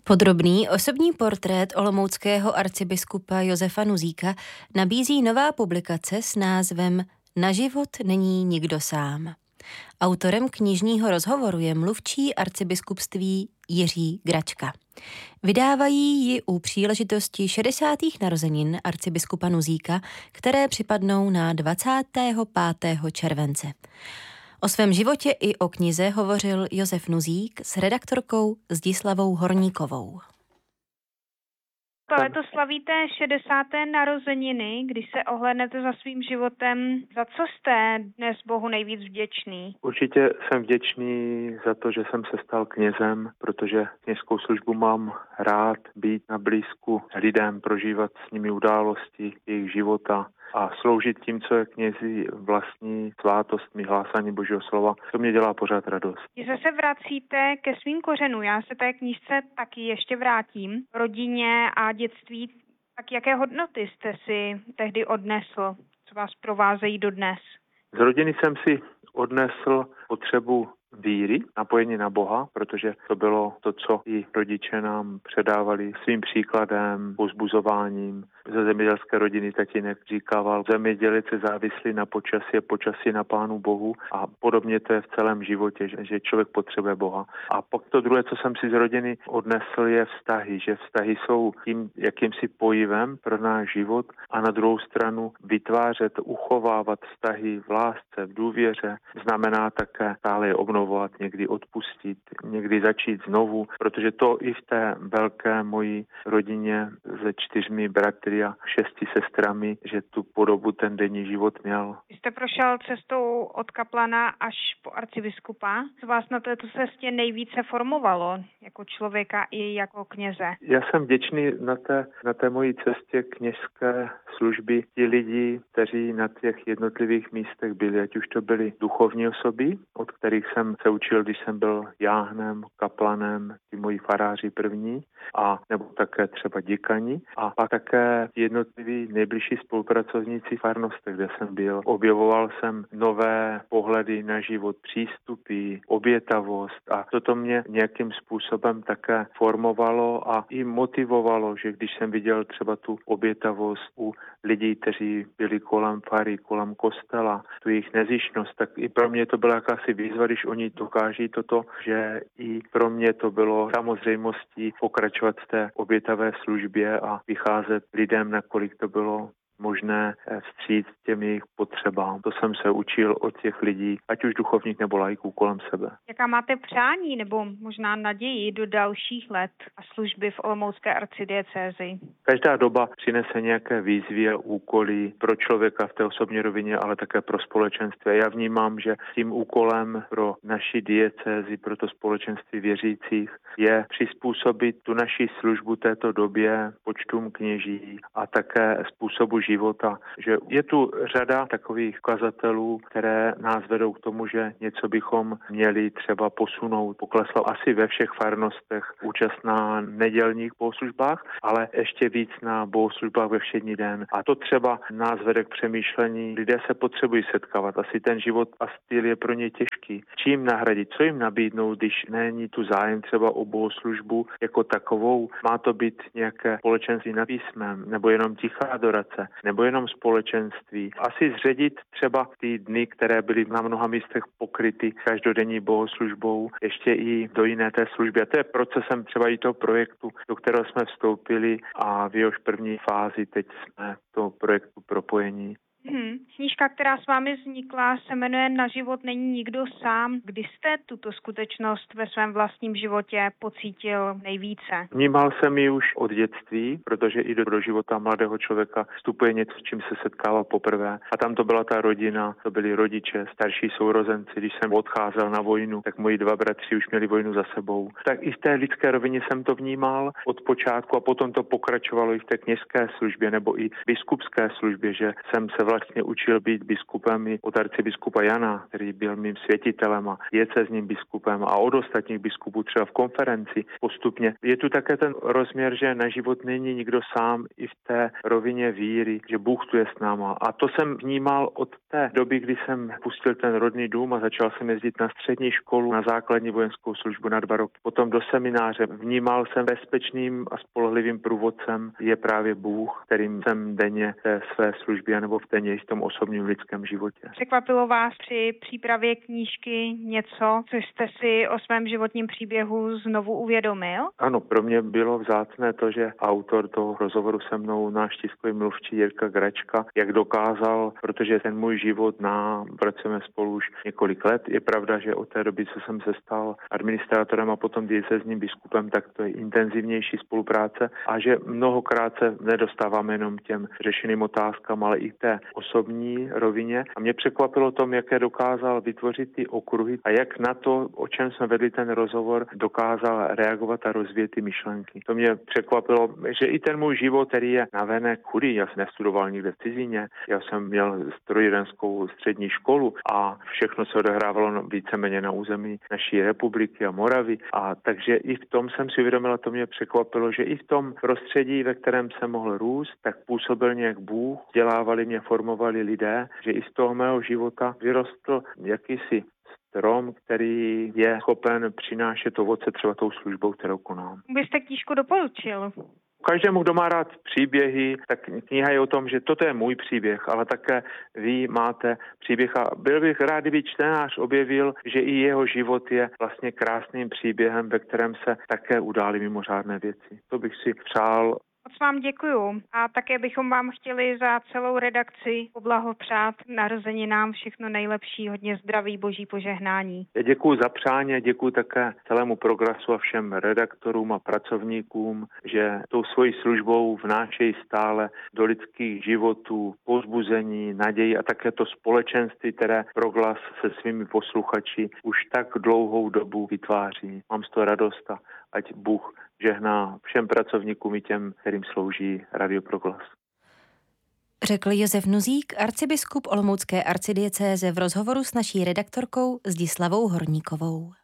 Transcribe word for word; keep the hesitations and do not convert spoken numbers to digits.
Podrobný osobní portrét olomouckého arcibiskupa Josefa Nuzíka nabízí nová publikace s názvem Na život není nikdo sám. Autorem knižního rozhovoru je mluvčí arcibiskupství Jiří Gračka. Vydávají ji u příležitosti šedesátých narozenin arcibiskupa Nuzíka, které připadnou na dvacátého pátého července. O svém životě i o knize hovořil Josef Nuzík s redaktorkou Zdislavou Horníkovou. Letos slavíte šedesáté narozeniny, když se ohlédnete za svým životem. Za co jste dnes Bohu nejvíc vděčný? Určitě jsem vděčný za to, že jsem se stal knězem, protože kněžskou službu mám rád, být na blízku lidem, prožívat s nimi události jejich života a sloužit tím, co je knězi vlastní svátostmi, hlásání Božího slova. To mě dělá pořád radost. Když se vracíte ke svým kořenům, já se té knížce taky ještě vrátím, rodině a dětství, tak jaké hodnoty jste si tehdy odnesl, co vás provázejí dodnes? Z rodiny jsem si odnesl potřebu víry, napojení na Boha, protože to bylo to, co i rodiče nám předávali svým příkladem, povzbuzováním. Ze zemědělské rodiny tatínek říkával, zemědělec je závislý na počasí, počasí na Pánu Bohu a podobně to je v celém životě, že člověk potřebuje Boha. A pak to druhé, co jsem si z rodiny odnesl, je vztahy, že vztahy jsou tím jakýmsi pojivem pro náš život a na druhou stranu vytvářet, uchovávat vztahy v lásce, v důvěře, znamená také stále je obnovovat, někdy odpustit, někdy začít znovu, protože to i v té velké mojí rodině se čtyřmi bratry a šesti sestrami, že tu podobu ten denní život měl. Vy jste prošel cestou od kaplana až po arcibiskupa. Co vás na této cestě nejvíce formovalo jako člověka i jako kněze? Já jsem vděčný na té, na té mojí cestě kněžské služby. Ti lidi, kteří na těch jednotlivých místech byli, ať už to byli duchovní osoby, od kterých jsem se učil, když jsem byl jáhnem, kaplanem, ti moji faráři první, a nebo také třeba děkani, a pak také jednotliví nejbližší spolupracovníci farnostech, kde jsem byl. Objevoval jsem nové pohledy na život, přístupy, obětavost a toto mě nějakým způsobem také formovalo a i motivovalo, že když jsem viděl třeba tu obětavost u lidí, kteří byli kolem fary, kolem kostela, tu jejich nezištnost, tak i pro mě to byla jakási výzva, když oni dokáží toto, že i pro mě to bylo samozřejmostí pokračovat v té obětavé službě a vycházet lidem, nakolik to bylo možné vstříc těm jejich potřebám. To jsem se učil od těch lidí, ať už duchovních nebo laiků kolem sebe. Jaká máte přání nebo možná naději do dalších let a služby v olomoucké arcidiecézi? Každá doba přinese nějaké výzvy a úkoly pro člověka v té osobní rovině, ale také pro společenství. Já vnímám, že tím úkolem pro naši diecézi, pro to společenství věřících je přizpůsobit tu naši službu této době počtům kněží a také způsobu života, že je tu řada takových ukazatelů, které nás vedou k tomu, že něco bychom měli třeba posunout. Poklesla asi ve všech farnostech účast na nedělních bohoslužbách, ale ještě víc na bohoslužbách ve všední den. A to třeba nás vede k přemýšlení. Lidé se potřebují setkávat. Asi ten život a styl je pro ně těžký. Čím nahradit, co jim nabídnout, když není tu zájem třeba o bohoslužbu jako takovou. Má to být nějaké společenství na písmem, nebo jenom tichá adorace, nebo jenom společenství. Asi zředit třeba ty dny, které byly na mnoha místech pokryty každodenní bohoslužbou, ještě i do jiné té služby. A to je procesem třeba i toho projektu, do kterého jsme vstoupili a v jehož první fázi teď jsme toho projektu propojení. Hmm. Knížka, která s vámi vznikla, se jmenuje Na život není nikdo sám. Kdy jste tuto skutečnost ve svém vlastním životě pocítil nejvíce? Vnímal jsem ji už od dětství, protože i do života mladého člověka vstupuje něco, s čím se setkával poprvé. A tam to byla ta rodina, to byli rodiče, starší sourozenci. Když jsem odcházel na vojnu, tak moji dva bratři už měli vojnu za sebou. Tak i v té lidské rovině jsem to vnímal od počátku a potom to pokračovalo i v té kněžské službě nebo i biskupské službě, že jsem se vlastně učil být biskupem i od arcibiskupa Jana, který byl mým světitelem a diecézním biskupem, a od ostatních biskupů třeba v konferenci postupně. Je tu také ten rozměr, že na život není nikdo sám i v té rovině víry, že Bůh tu je s náma. A to jsem vnímal od té doby, kdy jsem pustil ten rodný dům a začal jsem jezdit na střední školu, na základní vojenskou službu na dva roky, potom do semináře. Vnímal jsem bezpečným a spolehlivým průvodcem je právě Bůh, kterým jsem denně té své službě nebo v denně v tom osobním lidském životě. Překvapilo vás při přípravě knížky něco, co jste si o svém životním příběhu znovu uvědomil? Ano, pro mě bylo vzácné to, že autor toho rozhovoru se mnou, náš tiskový mluvčí Jirka Gračka, jak dokázal, protože ten můj život, na pracujeme spolu už několik let. Je pravda, že od té doby, co jsem se stal administrátorem a potom diecézním biskupem, tak to je intenzivnější spolupráce a že mnohokrát se nedostáváme jenom těm řešeným otázkám, ale i té osobní rovině. A mě překvapilo tom, jaké dokázal vytvořit ty okruhy a jak na to, o čem jsme vedli ten rozhovor, dokázal reagovat a rozvíjet ty myšlenky. To mě překvapilo, že i ten můj život, který je navenek chudý, já jsem nestudoval nikde v cizině, já jsem měl strojírenskou střední školu a všechno se odehrávalo víceméně na území naší republiky a Moravy. A takže i v tom jsem si uvědomil, a to mě překvapilo, že i v tom prostředí, ve kterém jsem mohl růst, tak působil nějak Bůh, vzdělávali mě, formovali lidé, že i z toho mého života vyrostl jakýsi strom, který je schopen přinášet ovoce třeba tou službou, kterou konám. Byste knížku doporučil? Každému, kdo má rád příběhy, tak kniha je o tom, že toto je můj příběh, ale také vy máte příběh a byl bych rád, kdyby čtenář objevil, že i jeho život je vlastně krásným příběhem, ve kterém se také udály mimořádné věci. To bych si přál. Moc vám děkuju a také bychom vám chtěli za celou redakci poblahopřát narozeninám všechno nejlepší, hodně zdraví, boží požehnání. Já děkuju za přání a děkuju také celému Prograsu a všem redaktorům a pracovníkům, že tou svojí službou vnášejí stále do lidských životů povzbuzení, naději a také to společenství, které Proglas se svými posluchači už tak dlouhou dobu vytváří. Mám z toho radost a ať Bůh žehná všem pracovníkům i těm, kterým slouží Radio Proglas. Řekl Josef Nuzík, arcibiskup olomoucké arcidiecéze v rozhovoru s naší redaktorkou Zdislavou Horníkovou.